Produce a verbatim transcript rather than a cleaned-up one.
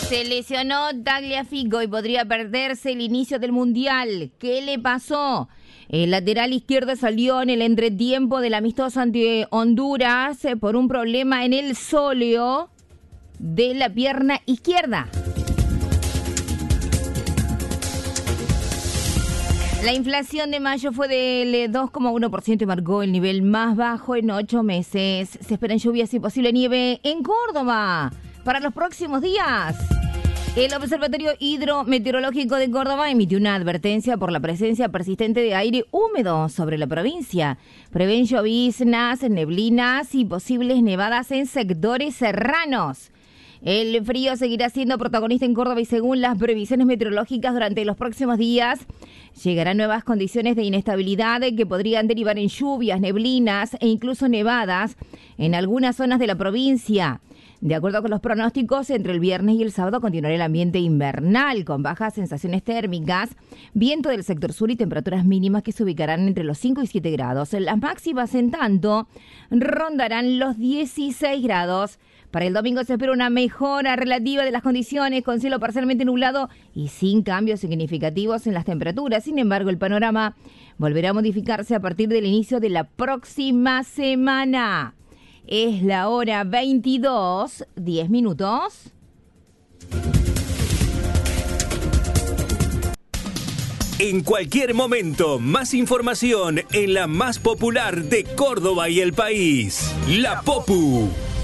Se lesionó Tagliafico y podría perderse el inicio del Mundial. ¿Qué le pasó? El lateral izquierdo salió en el entretiempo del amistoso ante Honduras por un problema en el sóleo de la pierna izquierda. La inflación de mayo fue del dos coma uno por ciento y marcó el nivel más bajo en ocho meses. Se esperan lluvias y posible nieve en Córdoba para los próximos días. El Observatorio Hidrometeorológico de Córdoba emitió una advertencia por la presencia persistente de aire húmedo sobre la provincia. Prevén lloviznas, neblinas y posibles nevadas en sectores serranos. El frío seguirá siendo protagonista en Córdoba y según las previsiones meteorológicas durante los próximos días llegarán nuevas condiciones de inestabilidad que podrían derivar en lluvias, neblinas e incluso nevadas en algunas zonas de la provincia. De acuerdo con los pronósticos, entre el viernes y el sábado continuará el ambiente invernal con bajas sensaciones térmicas, viento del sector sur y temperaturas mínimas que se ubicarán entre los cinco y siete grados. Las máximas, en tanto, rondarán los dieciséis grados. Para el domingo se espera una mejora relativa de las condiciones con cielo parcialmente nublado y sin cambios significativos en las temperaturas. Sin embargo, el panorama volverá a modificarse a partir del inicio de la próxima semana. Es la hora veintidós, diez minutos. En cualquier momento, más información en la más popular de Córdoba y el país, La Popu.